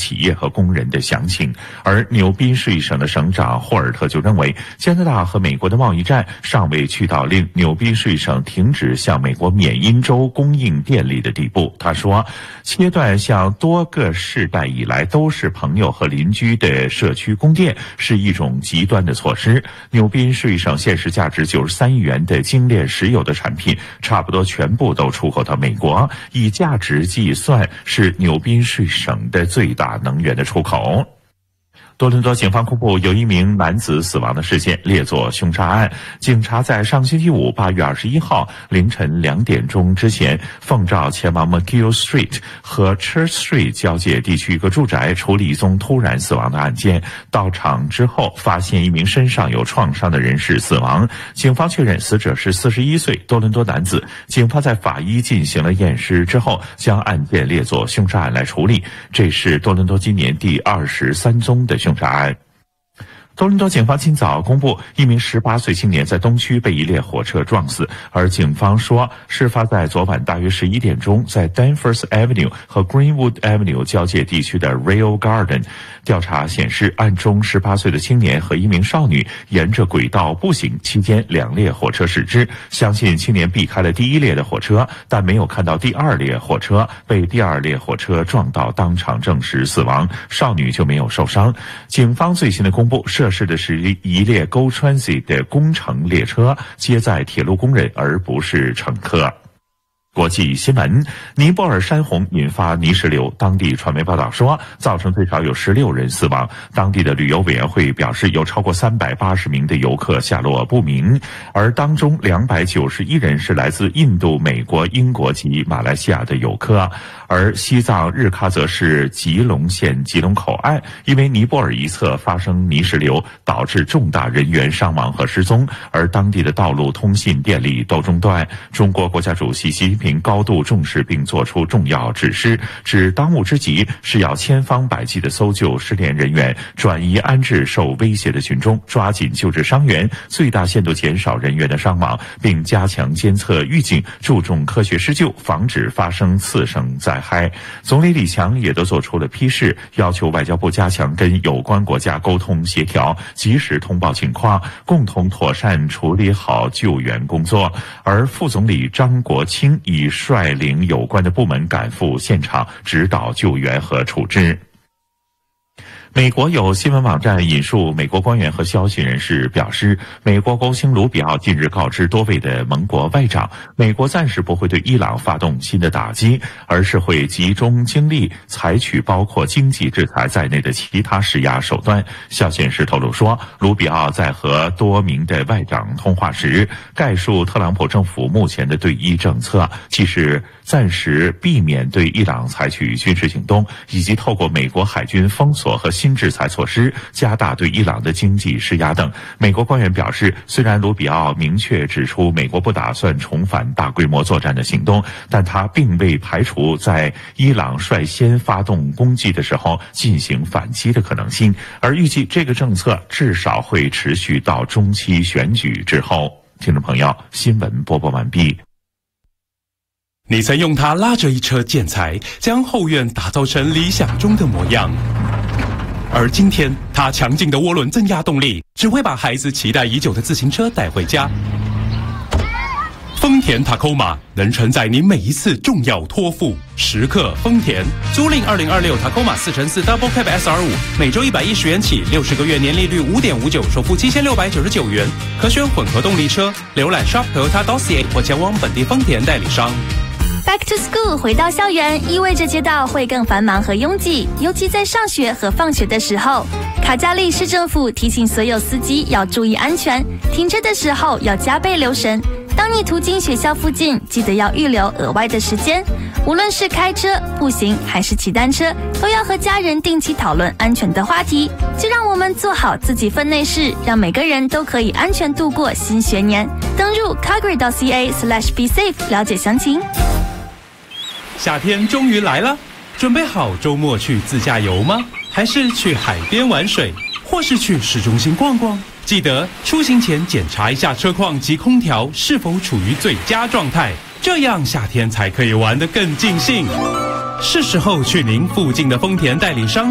企业和工人的详情。而纽宾税省的省长霍尔特就认为，加拿大和美国的贸易战尚未去到令纽宾税省停止向美国缅因州供应电力的地步。他说，切断向多个世代以来都是朋友和邻居的社区供电是一种极端的措施。纽宾税省现时价值93亿元的精炼石油的产品，差不多全部都出口到美国，以价值计算是纽宾税省的最大能源的出口。多伦多警方公布有一名男子死亡的事件列作凶杀案。警察在上星期五8月21号凌晨2点钟之前，奉召前往 McGill Street 和 Church Street 交界地区一个住宅处理一宗突然死亡的案件。到场之后，发现一名身上有创伤的人士死亡。警方确认死者是41岁多伦多男子。警方在法医进行了验尸之后，将案件列作凶杀案来处理。这是多伦多今年第23宗的凶杀案。多伦多警方今早公布，一名18岁青年在东区被一列火车撞死，而警方说，事发在昨晚大约11点钟，在 Danvers Avenue 和 Greenwood Avenue 交界地区的 Rail Garden。调查显示，案中18岁的青年和一名少女沿着轨道步行，期间2列火车驶至，相信青年避开了第1列的火车，但没有看到第2列火车，被第2列火车撞到，当场证实死亡，少女就没有受伤。警方最新的公布，涉事的是一列 Go Transit 的工程列车，接载铁路工人，而不是乘客。国际新闻，尼泊尔山洪引发泥石流，当地传媒报道说，造成最少有16人死亡。当地的旅游委员会表示，有超过380名的游客下落不明，而当中291人是来自印度、美国、英国及马来西亚的游客。而西藏日喀则市吉隆县吉隆口岸，因为尼泊尔一侧发生泥石流，导致重大人员伤亡和失踪，而当地的道路、通信、电力都中断。中国国家主席习近平高度重视并作出重要指示，指当务之急是要千方百计地搜救失联人员，转移安置受威胁的群众，抓紧救治伤员，最大限度减少人员的伤亡，并加强监测预警，注重科学施救，防止发生次生灾害。总理李强也都做出了批示，要求外交部加强跟有关国家沟通协调，及时通报情况，共同妥善处理好救援工作。而副总理张国清已率领有关的部门赶赴现场，指导救援和处置。美国有新闻网站引述美国官员和消息人士表示，美国国务卿卢比奥近日告知多位的盟国外长，美国暂时不会对伊朗发动新的打击，而是会集中精力采取包括经济制裁在内的其他施压手段。消息人士透露说，卢比奥在和多名的外长通话时，概述特朗普政府目前的对伊政策，既是暂时避免对伊朗采取军事行动，以及透过美国海军封锁和新制裁措施加大对伊朗的经济施压等。美国官员表示，虽然卢比奥明确指出美国不打算重返大规模作战的行动，但他并未排除在伊朗率先发动攻击的时候进行反击的可能性，而预计这个政策至少会持续到中期选举之后。听众朋友，新闻播报完毕。 你曾用它拉着一车建材，将后院打造成理想中的模样。而今天，它强劲的涡轮增压动力，只会把孩子期待已久的自行车带回家。丰田 Tacoma 能承载你每一次重要托付。时刻丰田，租赁2026 Tacoma 4x4 Double Cab SR5，每周110元起，60个月年利率5.59%，首付7699元，可选混合动力车。浏览 Shop Toyota.ca 或前往本地丰田代理商。 Back to school 回到校园，意味着街道会更繁忙和拥挤，尤其在上学和放学的时候。卡加利市政府提醒所有司机要注意安全，停车的时候要加倍留神。当你途经学校附近，记得要预留额外的时间。无论是开车、步行还是骑单车，都要和家人定期讨论安全的话题。就让我们做好自己分内事，让每个人都可以安全度过新学年。登入 Calgary.ca/besafe 了解详情。 夏天终于来了，准备好周末去自驾游吗？还是去海边玩水，或是去市中心逛逛？记得出行前检查一下车况及空调是否处于最佳状态，这样夏天才可以玩得更尽兴。是时候去您附近的丰田代理商